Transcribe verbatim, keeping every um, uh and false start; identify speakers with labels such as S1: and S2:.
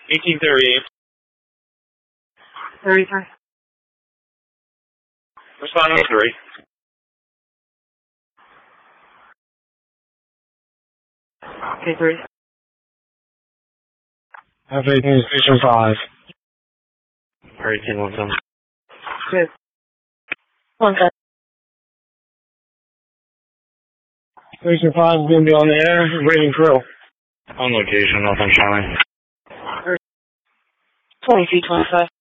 S1: eighteen thirty-eight.
S2: thirty-three.
S1: Respond on three.
S2: Okay, three.
S3: F eighteen Station five.
S1: eighteen one seven.
S2: Good. One seven.
S3: Station five is going to be on the air, rating crew.
S1: On location, nothing showing.
S2: twenty-two twenty-five.